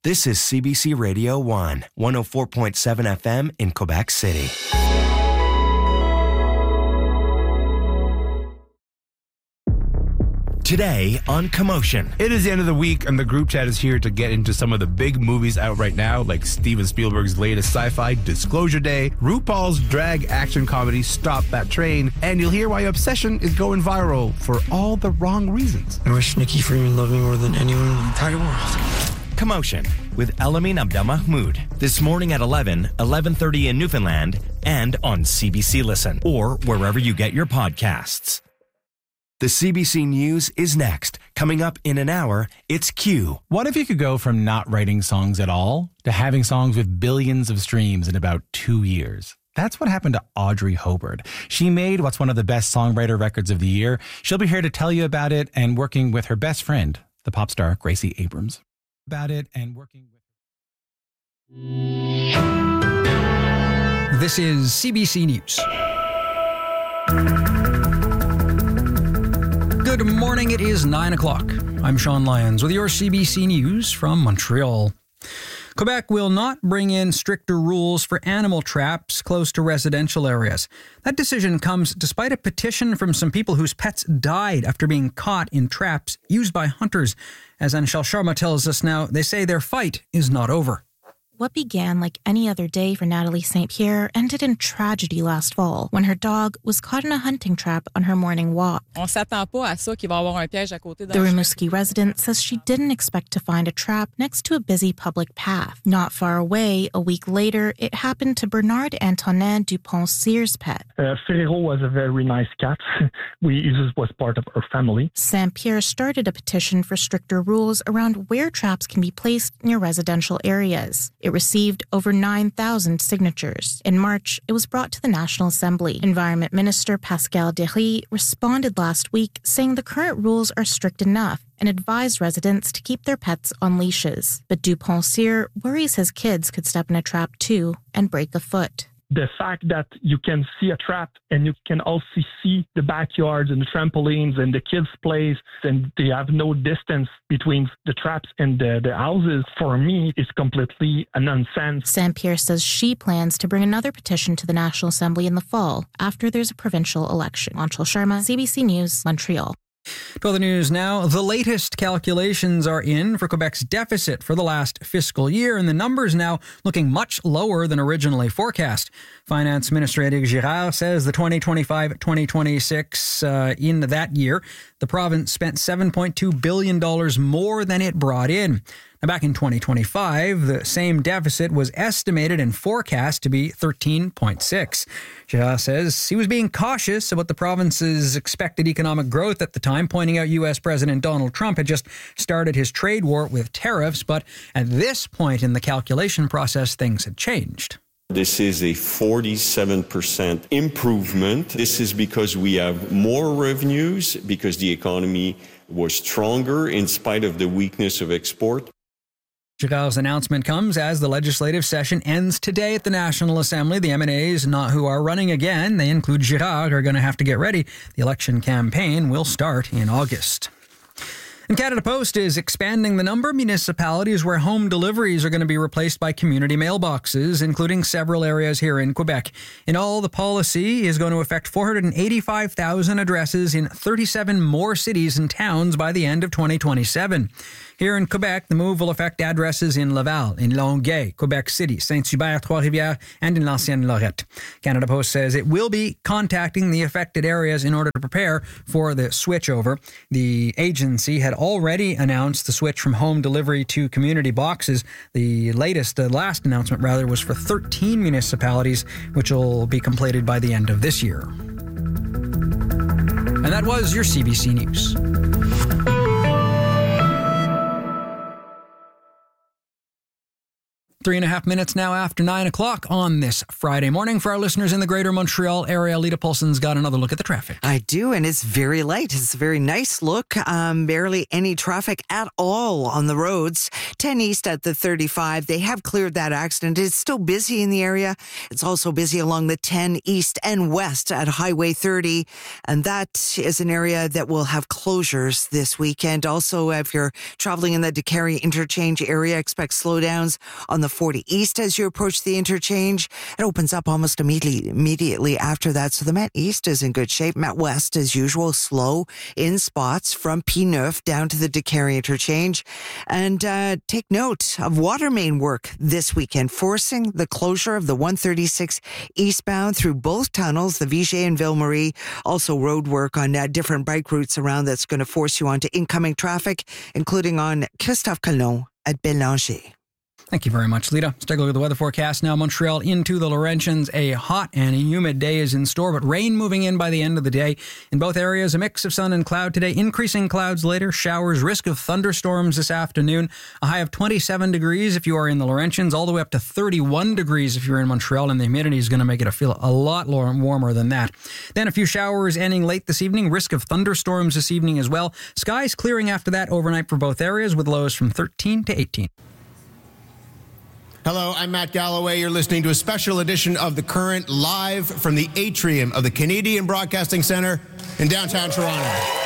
This is CBC Radio 1, 104.7 FM in Quebec City. Today on Commotion. It is the end of the week, and the group chat is here to get into some of the big movies out right now, like Steven Spielberg's latest sci-fi, Disclosure Day, RuPaul's drag action comedy, Stop That Train, and you'll hear why Obsession is going viral for all the wrong reasons. I wish Nikki Freeman loved me more than anyone in the entire world. Commotion with Elamin Abdelmahmoud. This morning at 11, 11:30 in Newfoundland, and on CBC Listen, or wherever you get your podcasts. The CBC News is next. Coming up in an hour, it's Q. What if you could go from not writing songs at all to having songs with billions of streams in about 2 years? That's what happened to Audrey Hobart. She made what's one of the best songwriter records of the year. She'll be here to tell you about it and working with her best friend, the pop star Gracie Abrams. This is CBC News. Good morning, it is 9 o'clock. I'm Sean Lyons with your CBC News from Montreal. Quebec will not bring in stricter rules for animal traps close to residential areas. That decision comes despite a petition from some people whose pets died after being caught in traps used by hunters. As Anshel Sharma tells us now, they say their fight is not over. What began like any other day for Natalie St. Pierre ended in tragedy last fall when her dog was caught in a hunting trap on her morning walk. On s'attend pas à ça qu'il va y avoir un piège à côté The Rimouski resident says she didn't expect to find a trap next to a busy public path. Not far away, a week later, it happened to Bernard Antonin Dupont-Sears' pet. Ferrero was a very nice cat. It was part of our family. St. Pierre started a petition for stricter rules around where traps can be placed near residential areas. It received over 9,000 signatures. In March, it was brought to the National Assembly. Environment Minister Pascal Derry responded last week saying the current rules are strict enough and advised residents to keep their pets on leashes. But Dupont-Sears worries his kids could step in a trap too and break a foot. The fact that you can see a trap and you can also see the backyards and the trampolines and the kids' plays, and they have no distance between the traps and the houses, for me, is completely a nonsense. St. Pierre says she plans to bring another petition to the National Assembly in the fall after there's a provincial election. Anshel Sharma, CBC News, Montreal. To other news now, the latest calculations are in for Quebec's deficit for the last fiscal year, and the numbers now looking much lower than originally forecast. Finance Minister Éric Girard says the 2025-2026, in that year, the province spent $7.2 billion more than it brought in. Now, back in 2025, the same deficit was estimated and forecast to be 13.6. Girard says he was being cautious about the province's expected economic growth at the time, pointing out U.S. President Donald Trump had just started his trade war with tariffs, but at this point in the calculation process, things had changed. This is a 47% improvement. This is because we have more revenues, because the economy was stronger in spite of the weakness of export. Girard's announcement comes as the legislative session ends today at the National Assembly. The MNAs who are running again, they include Girard, are going to have to get ready. The election campaign will start in August. And Canada Post is expanding the number of municipalities where home deliveries are going to be replaced by community mailboxes, including several areas here in Quebec. In all, the policy is going to affect 485,000 addresses in 37 more cities and towns by the end of 2027. Here in Quebec, the move will affect addresses in Laval, in Longueuil, Quebec City, Saint-Hubert, Trois-Rivières, and in l'Ancienne Lorette. Canada Post says it will be contacting the affected areas in order to prepare for the switchover. The agency had already announced the switch from home delivery to community boxes. The last announcement was for 13 municipalities, which will be completed by the end of this year. And that was your CBC News. 3.5 minutes now after 9 o'clock on this Friday morning. For our listeners in the greater Montreal area, Lita Paulson's got another look at the traffic. I do, and it's very light. It's a very nice look. Barely any traffic at all on the roads. 10 East at the 35. They have cleared that accident. It's still busy in the area. It's also busy along the 10 East and West at Highway 30. And that is an area that will have closures this weekend. Also, if you're traveling in the DeCarry interchange area, expect slowdowns on the 40 East as you approach the interchange. It opens up almost immediately after that. So the Met East is in good shape. Met West, as usual, slow in spots from P9 down to the DeCarry interchange. And take note of water main work this weekend, forcing the closure of the 136 eastbound through both tunnels, the Vigier and Ville Marie. Also road work on different bike routes around that's going to force you onto incoming traffic, including on Christophe Colomb at Bélanger. Thank you very much, Lita. Let's take a look at the weather forecast now. Montreal into the Laurentians. A hot and a humid day is in store, but rain moving in by the end of the day. In both areas, a mix of sun and cloud today. Increasing clouds later. Showers. Risk of thunderstorms this afternoon. A high of 27 degrees if you are in the Laurentians, all the way up to 31 degrees if you're in Montreal, and the humidity is going to make it feel a lot warmer than that. Then a few showers ending late this evening. Risk of thunderstorms this evening as well. Skies clearing after that overnight for both areas with lows from 13 to 18. Hello, I'm Matt Galloway. You're listening to a special edition of The Current live from the atrium of the Canadian Broadcasting Centre in downtown Toronto.